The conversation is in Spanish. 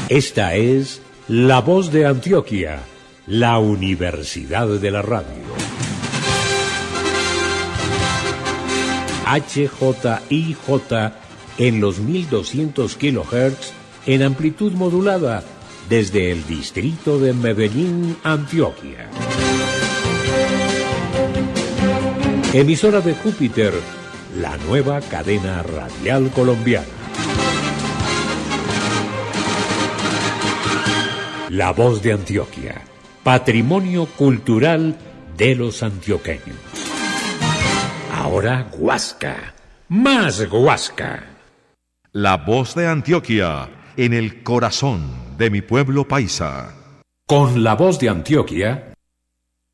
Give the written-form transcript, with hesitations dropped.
Esta es La Voz de Antioquia, la Universidad de la Radio. HJIJ en los 1200 kHz en amplitud modulada desde el distrito de Medellín, Antioquia. Emisora de Júpiter, la nueva cadena radial colombiana. La Voz de Antioquia, patrimonio cultural de los antioqueños. Ahora Guasca, más Guasca. La Voz de Antioquia, en el corazón de mi pueblo paisa. Con La Voz de Antioquia